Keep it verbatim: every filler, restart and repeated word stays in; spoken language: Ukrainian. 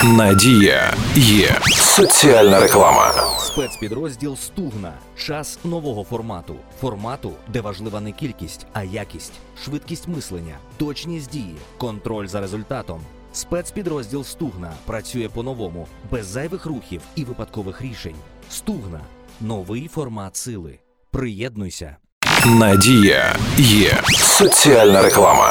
Надія є соціальна реклама. Спецпідрозділ «Стугна». Час нового формату. Формату, де важлива не кількість, а якість, швидкість мислення, точність дії, контроль за результатом. Спецпідрозділ «Стугна» працює по-новому, без зайвих рухів і випадкових рішень. «Стугна» – новий формат сили. Приєднуйся. Надія є соціальна реклама.